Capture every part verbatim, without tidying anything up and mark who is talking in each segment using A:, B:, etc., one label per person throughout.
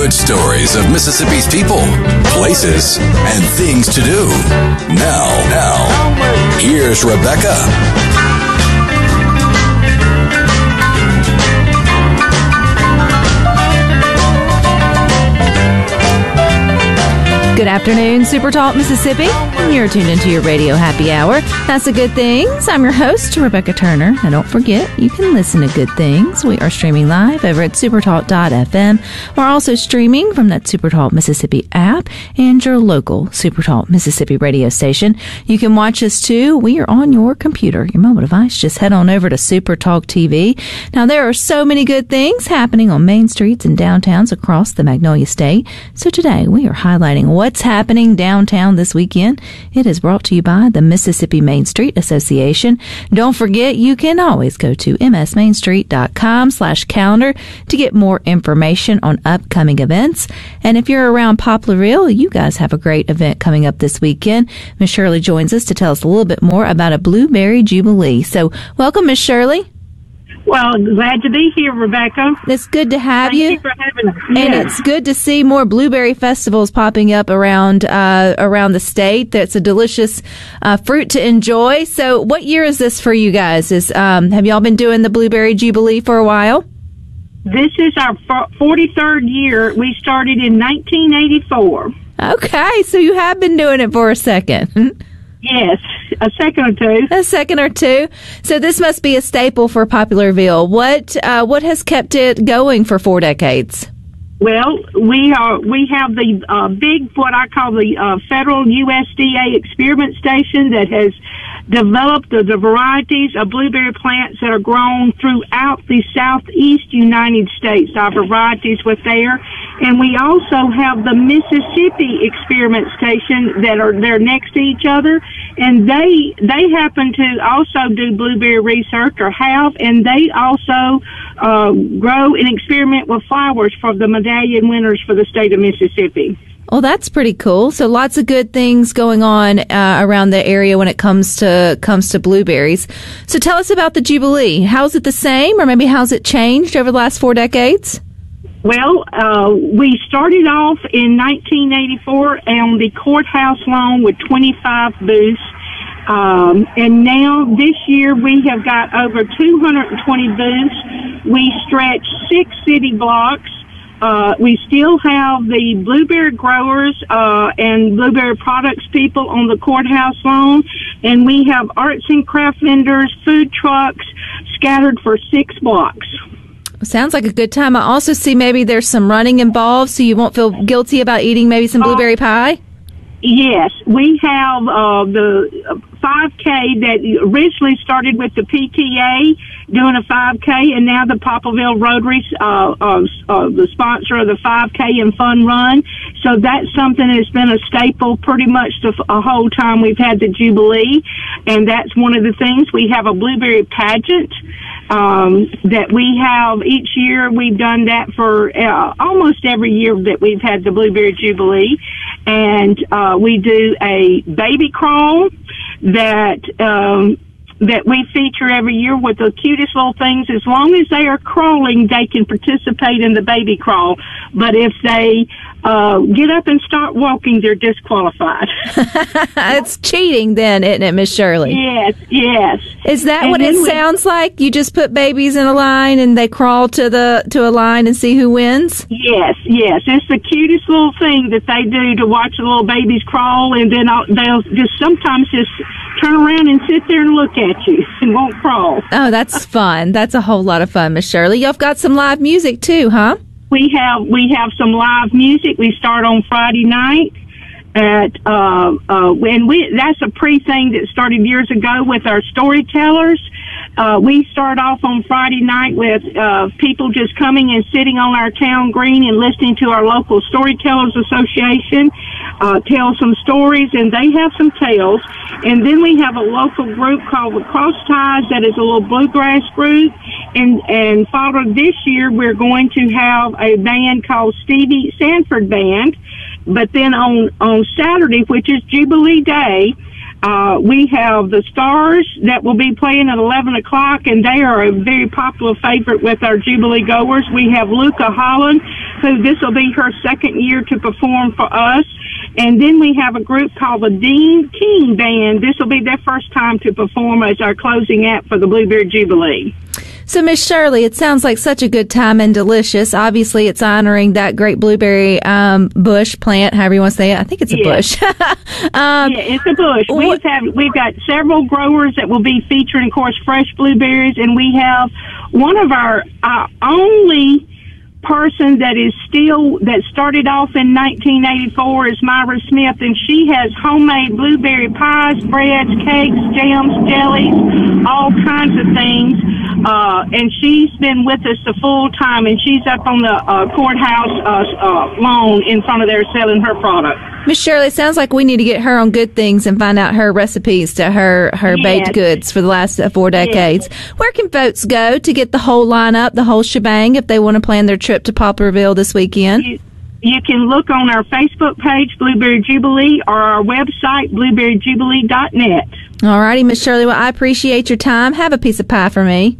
A: Good stories of Mississippi's people, places, and things to do. Now, now, here's Rebecca.
B: Good afternoon, Super Talk Mississippi. You're tuned into your radio happy hour. That's a Good Things. I'm your host, Rebecca Turner. And don't forget, you can listen to Good Things. We are streaming live over at supertalk dot f m. We're also streaming from that Supertalk Mississippi app and your local Supertalk Mississippi radio station. You can watch us too. We are on your computer, your mobile device. Just head on over to Supertalk T V. Now, there are so many good things happening on main streets and downtowns across the Magnolia State. So today, we are highlighting what What's happening downtown this weekend. It is brought to you by the Mississippi Main Street Association. Don't forget, you can always go to m s main street dot com slash calendar to get more information on upcoming events. And if you're around Poplarville, you guys have a great event coming up this weekend. Miss Shirley joins us to tell us a little bit more about a Blueberry Jubilee. So welcome, Miss Shirley.
C: Well, glad to be here, Rebecca.
B: It's good to have
C: Thank
B: you.
C: you for having us.
B: And
C: Yes.
B: it's good to see more blueberry festivals popping up around uh, around the state. That's a delicious uh, fruit to enjoy. So what year is this for you guys? Is um, have y'all been doing the Blueberry Jubilee for a while?
C: This is our forty-third year. We started in nineteen eighty-four.
B: Okay, so you have been doing it for a second.
C: Yes, a second or two.
B: A second or two. So this must be a staple for Poplarville. What uh, what has kept it going for four decades?
C: Well, we are we have the uh, big, what I call the uh, federal U S D A experiment station that has developed the, the varieties of blueberry plants that are grown throughout the southeast United States. Our varieties were there. And we also have the Mississippi experiment station that are they're next to each other, and they they happen to also do blueberry research, or have, and they also uh, grow and experiment with flowers for the medallion winners for the state of Mississippi.
B: Well, that's pretty cool. So lots of good things going on uh, around the area when it comes to comes to blueberries. So tell us about the Jubilee. How's it the same, or maybe how's it changed over the last four decades?
C: Well, uh, we started off in nineteen eighty-four on the courthouse lawn with twenty-five booths. Um, and now this year we have got over two hundred twenty booths. We stretch six city blocks. Uh, we still have the blueberry growers, uh, and blueberry products people on the courthouse lawn. And we have arts and craft vendors, food trucks scattered for six blocks.
B: Sounds like a good time. I also see maybe there's some running involved, so you won't feel guilty about eating maybe some blueberry pie?
C: Yes, we have uh, the five K that originally started with the P T A doing a five K, and now the Poplarville Rotary, uh, uh, uh, the sponsor of the five K and Fun Run. So that's something that's been a staple pretty much the a whole time we've had the Jubilee, and that's one of the things. We have a blueberry pageant um, that we have each year. We've done that for uh, almost every year that we've had the Blueberry Jubilee, and uh, we do a baby crawl that um, that we feature every year with the cutest little things. As long as they are crawling, they can participate in the baby crawl. But if they uh, get up and start walking, they're disqualified.
B: It's cheating then, isn't it, Miss Shirley?
C: Yes, yes.
B: Is that
C: And
B: what it
C: then we-
B: sounds like? You just put babies in a line and they crawl to the to a line and see who wins?
C: Yes, yes. It's the cutest little thing that they do to watch the little babies crawl, and then I'll, they'll just sometimes just turn around and sit there and look at you and won't crawl.
B: Oh, that's fun. That's a whole lot of fun, Miss Shirley. Y'all got some live music too, huh?
C: We have we have some live music. We start on Friday night at uh uh and we that's a pre thing that started years ago with our storytellers. Uh we start off on Friday night with uh people just coming and sitting on our town green and listening to our local Storytellers Association uh tell some stories, and they have some tales. And then we have a local group called the Cross Ties that is a little bluegrass group. And and followed this year, we're going to have a band called Stevie Sanford Band. But then on on Saturday, which is Jubilee Day, Uh, we have the Stars that will be playing at eleven o'clock, and they are a very popular favorite with our Jubilee goers. We have Luca Holland, who this will be her second year to perform for us. And then we have a group called the Dean King Band. This will be their first time to perform as our closing act for the Blueberry Jubilee.
B: So, Miss Shirley, it sounds like such a good time and delicious. Obviously, it's honoring that great blueberry um, bush plant, however you want to say it. I think it's a
C: yes.
B: bush. um,
C: yeah, it's a bush.
B: What,
C: We've, have, we've got several growers that will be featuring, of course, fresh blueberries, and we have one of our uh, only person that is still, that started off in nineteen eighty-four is Myra Smith, and she has homemade blueberry pies, breads, cakes, jams, jellies, all kinds of things. Uh, and she's been with us the full time, and she's up on the uh, courthouse uh, uh, lawn in front of there selling her product.
B: Miss Shirley, it sounds like we need to get her on Good Things and find out her recipes to her, her
C: yes.
B: baked goods for the last uh, four decades. Yes. Where can folks go to get the whole lineup, the whole shebang, if they want to plan their trip to Poplarville this weekend?
C: You, you can look on our Facebook page, Blueberry Jubilee, or our website, blueberry jubilee dot net.
B: All righty, Miss Shirley. Well, I appreciate your time. Have a piece of pie for me.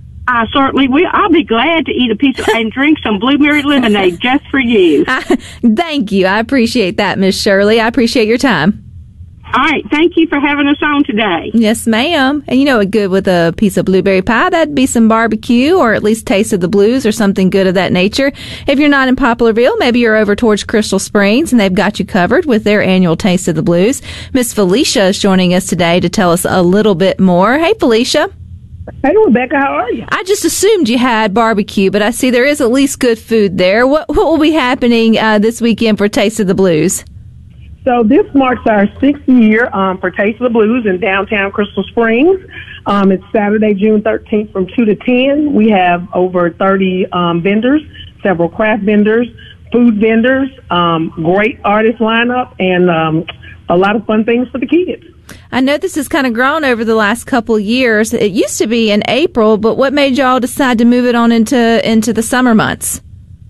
C: I certainly will. I'll be glad to eat a piece of, and drink some blueberry lemonade just for you.
B: I, thank you. I appreciate that, Miss Shirley. I appreciate your time.
C: All right. Thank you for having us on today.
B: Yes, ma'am. And you know what good with a piece of blueberry pie? That'd be some barbecue or at least Taste of the Blues or something good of that nature. If you're not in Poplarville, maybe you're over towards Crystal Springs and they've got you covered with their annual Taste of the Blues. Miss Felicia is joining us today to tell us a little bit more. Hey, Felicia.
D: Hey, Rebecca, how are you?
B: I just assumed you had barbecue, but I see there is at least good food there. What what will be happening uh, this weekend for Taste of the Blues?
D: So this marks our sixth year um, for Taste of the Blues in downtown Crystal Springs. Um, it's Saturday, June thirteenth from two to ten. We have over thirty um, vendors, several craft vendors, food vendors, um, great artist lineup, and um, a lot of fun things for the kids.
B: I know this has kind of grown over the last couple years. It used to be in April, but what made y'all decide to move it on into into the summer months?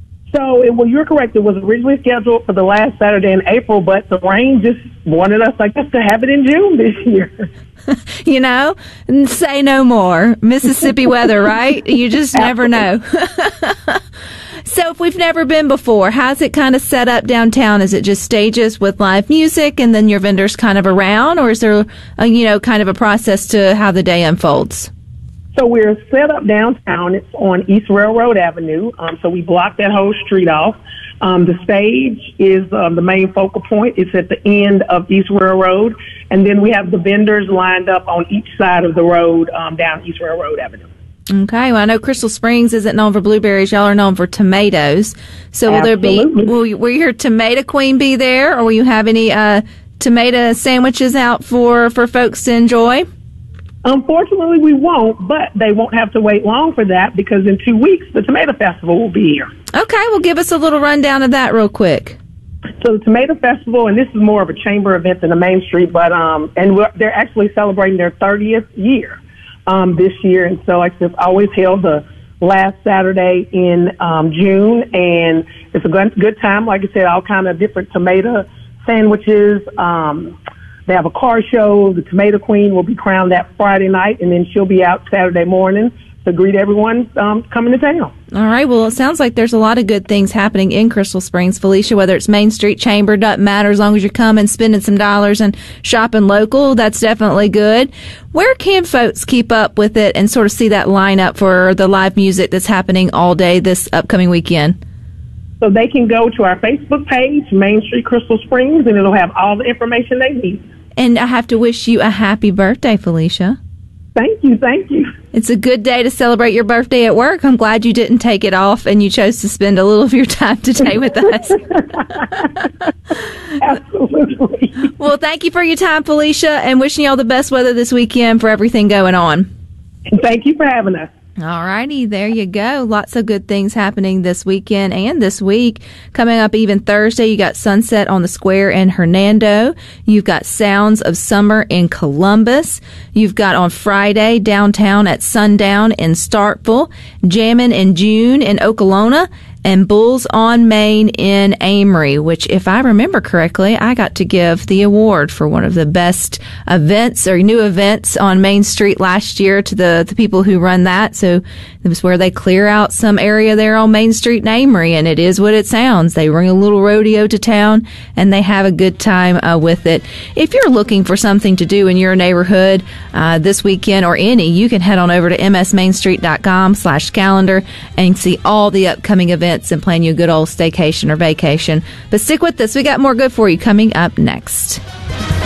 D: So, it, well, you're correct. It was originally scheduled for the last Saturday in April, but the rain just wanted us, I guess, to have it in June this year.
B: You know, say no more. Mississippi weather, right? You just never know. So if we've never been before, how's it kind of set up downtown? Is it just stages with live music and then your vendors kind of around, or is there, a, you know, kind of a process to how the day unfolds?
D: So we're set up downtown. It's on East Railroad Avenue. Um, so we block that whole street off. Um, the stage is um, the main focal point. It's at the end of East Railroad. And then we have the vendors lined up on each side of the road um, down East Railroad Avenue.
B: Okay, well, I know Crystal Springs isn't known for blueberries. Y'all are known for tomatoes. So will
D: Absolutely.
B: there be, will, will your tomato queen be there, or will you have any uh, tomato sandwiches out for, for folks to enjoy?
D: Unfortunately, we won't, but they won't have to wait long for that because in two weeks, the Tomato Festival will be here.
B: Okay, well, give us a little rundown of that real quick.
D: So the Tomato Festival, and this is more of a chamber event than the Main Street, but um, and we're, they're actually celebrating their thirtieth year. Um, this year, and so like it's always held the last Saturday in um, June, and it's a good, good time. Like I said, all kind of different tomato sandwiches. Um, they have a car show. The Tomato Queen will be crowned that Friday night, and then she'll be out Saturday morning to greet everyone um, coming to town.
B: All right. Well, it sounds like there's a lot of good things happening in Crystal Springs, Felicia, whether it's Main Street Chamber, doesn't matter as long as you're coming, spending some dollars and shopping local. That's definitely good. Where can folks keep up with it and sort of see that lineup for the live music that's happening all day this upcoming weekend?
D: So they can go to our Facebook page, Main Street Crystal Springs, and it'll have all the information they need.
B: And I have to wish you a happy birthday, Felicia.
D: Thank you. Thank you.
B: It's a good day to celebrate your birthday at work. I'm glad you didn't take it off and you chose to spend a little of your time today with us.
D: Absolutely.
B: Well, thank you for your time, Felicia, and wishing you all the best weather this weekend for everything going on.
D: Thank you for having us.
B: All righty, there you go. Lots of good things happening this weekend and this week. Coming up even Thursday, you got Sunset on the Square in Hernando. You've got Sounds of Summer in Columbus. You've got on Friday, Downtown at Sundown in Starkville. Jammin' in June in Okolona. and Bulls on Main in Amory, which, if I remember correctly, I got to give the award for one of the best events or new events on Main Street last year to the, the people who run that. So it was where they clear out some area there on Main Street in Amory, and it is what it sounds. They bring a little rodeo to town, and they have a good time uh, with it. If you're looking for something to do in your neighborhood uh, this weekend or any, you can head on over to m s main street dot com slash calendar and see all the upcoming events and plan you a good old staycation or vacation. But stick with us. We got more good for you coming up next.